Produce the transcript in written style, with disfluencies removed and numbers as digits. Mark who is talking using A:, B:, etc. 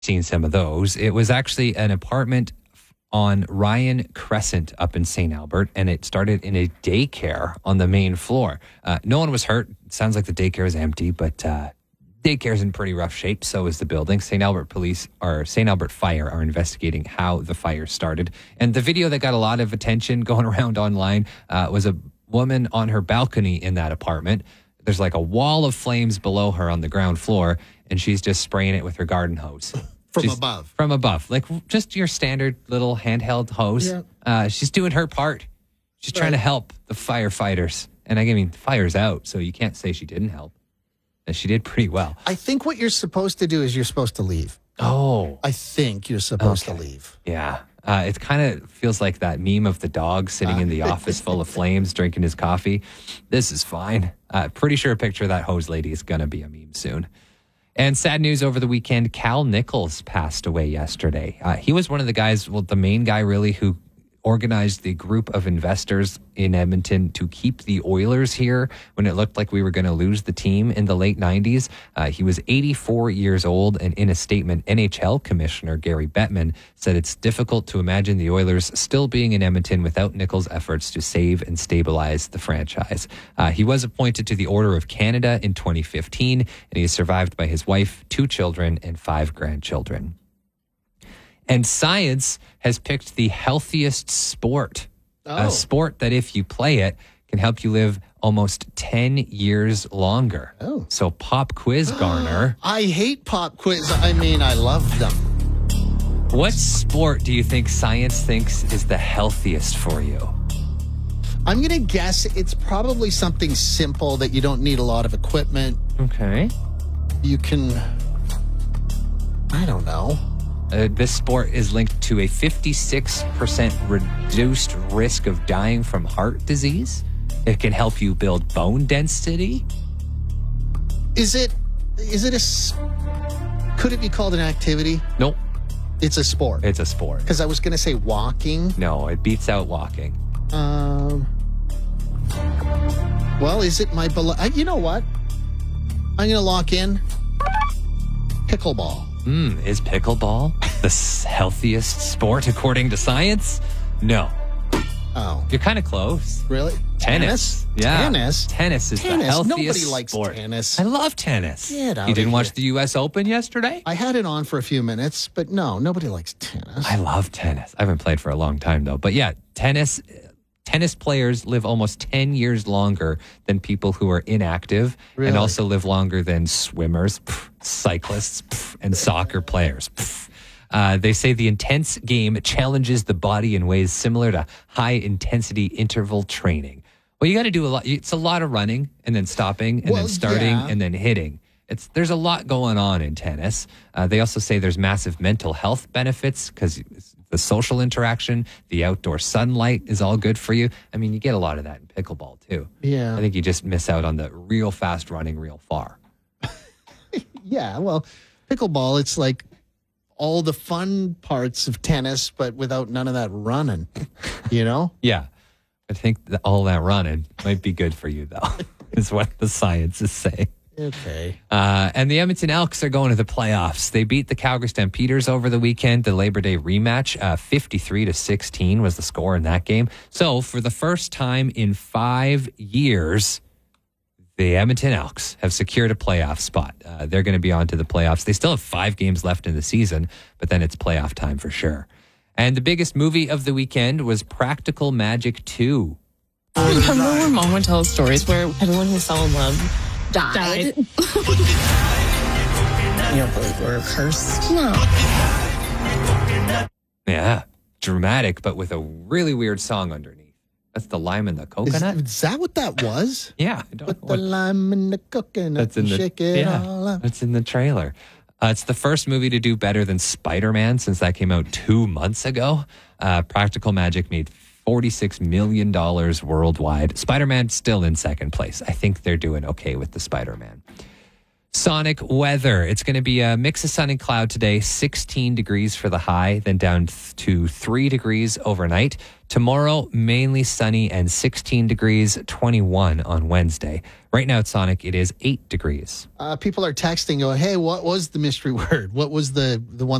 A: seen some of those. It was actually an apartment on Ryan Crescent up in St. Albert, and it started in a daycare on the main floor. No one was hurt. It sounds like the daycare is empty, but daycare's in pretty rough shape. So is the building. St. Albert Fire are investigating how the fire started. And the video that got a lot of attention going around online was a woman on her balcony in that apartment. There's like a wall of flames below her on the ground floor, and she's just spraying it with her garden hose. From above. Like just your standard little handheld hose. Yeah. She's doing her part. She's trying to help the firefighters. And I mean, the fire's out, so you can't say she didn't help. And she did pretty well.
B: I think what you're supposed to do is you're supposed to leave.
A: Oh.
B: I think you're supposed to leave.
A: Yeah. It kind of feels like that meme of the dog sitting in the office full of flames, drinking his coffee. This is fine. Pretty sure a picture of that hose lady is going to be a meme soon. And sad news over the weekend, Cal Nichols passed away yesterday. He was one of the guys, the main guy really, who organized the group of investors in Edmonton to keep the Oilers here when it looked like we were going to lose the team in the late 90s. He was 84 years old, and in a statement, NHL Commissioner Gary Bettman said it's difficult to imagine the Oilers still being in Edmonton without Nichols' efforts to save and stabilize the franchise. He was appointed to the Order of Canada in 2015, and he is survived by his wife, 2 children, and 5 grandchildren. And science has picked the healthiest sport, a sport that if you play it can help you live almost 10 years longer. Oh. So Pop Quiz Garner.
B: I hate Pop Quiz. I mean, I love them.
A: What sport do you think science thinks is the healthiest for you?
B: I'm going to guess it's probably something simple that you don't need a lot of equipment.
A: Okay.
B: You can, I don't know.
A: This sport is linked to a 56% reduced risk of dying from heart disease. It can help you build bone density.
B: Could it be called an activity?
A: Nope.
B: It's a sport.
A: It's a sport.
B: Because I was going to say walking.
A: No, it beats out walking.
B: Well, is it my beloved? You know what? I'm going to lock in pickleball.
A: Is pickleball the healthiest sport according to science? No.
B: Oh.
A: You're kind of close.
B: Really?
A: Tennis? Yeah.
B: Tennis?
A: Tennis is the healthiest
B: Nobody likes
A: sport.
B: tennis.
A: I love tennis.
B: Get out
A: You didn't
B: of
A: watch
B: here.
A: the U.S. Open yesterday?
B: I had it on for a few minutes, but no, nobody likes tennis.
A: I love tennis. I haven't played for a long time, though. But yeah, tennis players live almost 10 years longer than people who are inactive, and also live longer than swimmers, cyclists, and soccer players. They say the intense game challenges the body in ways similar to high-intensity interval training. Well, you got to do a lot. It's a lot of running and then stopping and then starting and then hitting. There's a lot going on in tennis. They also say there's massive mental health benefits because the social interaction, the outdoor sunlight is all good for you. I mean, you get a lot of that in pickleball too.
B: Yeah.
A: I think you just miss out on the real fast running real far.
B: Yeah, well, pickleball, it's like all the fun parts of tennis, but without none of that running, you know?
A: Yeah. I think that all that running might be good for you, though, is what the science is saying.
B: Okay.
A: And the Edmonton Elks are going to the playoffs. They beat the Calgary Stampeders over the weekend, the Labor Day rematch. 53-16 was the score in that game. So for the first time in 5 years, the Edmonton Elks have secured a playoff spot. They're going to be on to the playoffs. They still have 5 games left in the season, but then it's playoff time for sure. And the biggest movie of the weekend was Practical Magic 2.
C: Remember when Mom would tell us stories where everyone who fell in love died? You don't believe we're cursed? No.
A: Yeah, dramatic, but with a really weird song underneath. That's the lime and the coconut.
B: Is that what that was?
A: Yeah. I don't
B: Put
A: know
B: the lime and the coconut
A: that's in
B: and
A: the,
B: shake it all up.
A: That's in the trailer. It's the first movie to do better than Spider-Man since that came out 2 months ago. Practical Magic made $46 million worldwide. Spider-Man still in second place. I think they're doing okay with the Spider-Man. Sonic weather. It's going to be a mix of sun and cloud today, 16 degrees for the high, then down to 3 degrees overnight. Tomorrow, mainly sunny and 16 degrees, 21 on Wednesday. Right now at Sonic, it is 8 degrees.
B: People are texting, going, hey, what was the mystery word? What was the one